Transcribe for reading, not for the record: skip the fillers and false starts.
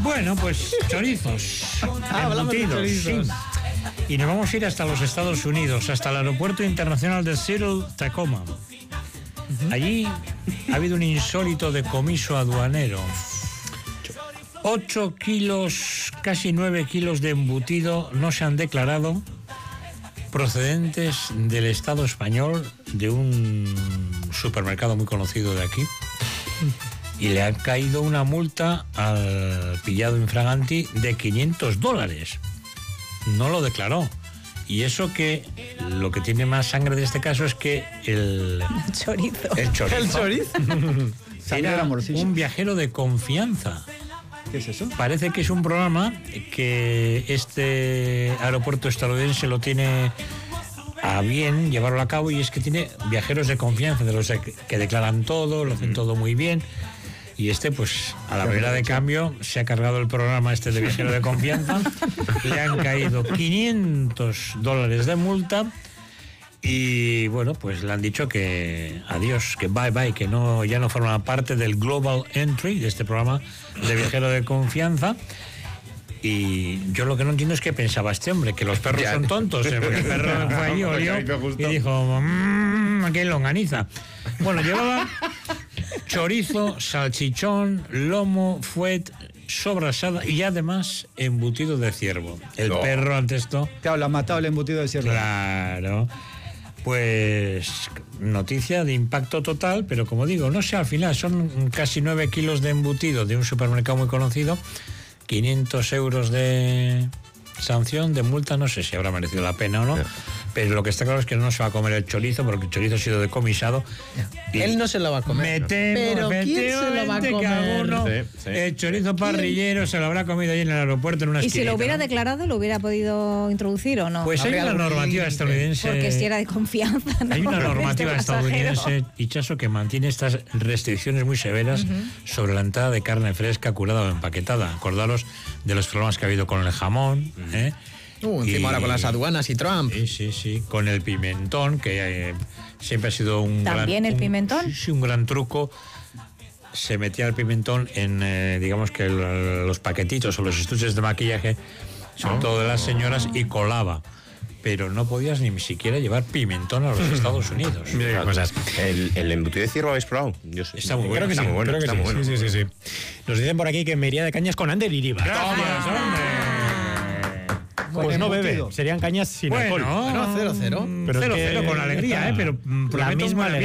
Bueno, pues chorizos. Hablamos de chorizos. Sí. Y nos vamos a ir hasta los Estados Unidos, hasta el aeropuerto internacional de Seattle, Tacoma. Allí ha habido un insólito decomiso aduanero. 8 kilos, casi 9 kilos de embutido no se han declarado, procedentes del Estado español, de un supermercado muy conocido de aquí. Y le ha caído una multa al pillado infraganti de $500. No lo declaró. Y eso que lo que tiene más sangre de este caso es que el chorizo. El chorizo. ¿El chorizo? Era un viajero de confianza. ¿Qué es eso? Parece que es un programa que este aeropuerto estadounidense lo tiene a bien llevarlo a cabo, y es que tiene viajeros de confianza, de los que declaran todo, lo hacen todo muy bien. Y pues, a la primera de cambio, se ha cargado el programa de viajero de confianza. Le han caído $500 de multa. Y bueno, pues le han dicho que adiós, que bye bye, que ya no forma parte del Global Entry, de este programa de viajero de confianza. Y yo lo que no entiendo es qué pensaba este hombre, que los perros son tontos, porque el perro fue ahí, olió y dijo, aquí hay longaniza. Bueno, llevaba chorizo, salchichón, lomo, fuet, sobrasada y además embutido de ciervo. El perro, ante esto... Claro, le ha matado el embutido de ciervo. Claro. Pues noticia de impacto total, pero como digo, no sé, al final son casi 9 kilos de embutido de un supermercado muy conocido, 500 euros de sanción, de multa, no sé si habrá merecido la pena o no, pero lo que está claro es que no se va a comer el chorizo, porque el chorizo ha sido decomisado. Él no se lo va a comer. Pero ¿quién se lo va a comer? El chorizo parrillero se lo habrá comido ahí en el aeropuerto en una esquina. ¿Y si lo hubiera declarado, lo hubiera podido introducir o no? Pues hay una normativa estadounidense. Porque si era de confianza, ¿no? Hay una normativa estadounidense, Ichazo, que mantiene estas restricciones muy severas sobre la entrada de carne fresca, curada o empaquetada. Acordaros de los problemas que ha habido con el jamón, encima ahora con las aduanas y Trump. Sí, con el pimentón, que siempre ha sido un ¿También el pimentón? Sí, un gran truco. Se metía el pimentón en, digamos que los paquetitos o los estuches de maquillaje, sobre todo de las señoras, y colaba. Pero no podías ni siquiera llevar pimentón a los Estados Unidos. Mira qué cosas. ¿El embutido de ciervo habéis probado? Está muy bueno. Está muy bueno. Creo que sí. Sí. Nos dicen por aquí que me iría de cañas con Ander Iribar. Gracias, hombre. Pues no bebe, serían cañas sin alcohol. Bueno, 0-0. Pero 0-0 con alegría, pero la misma alegría.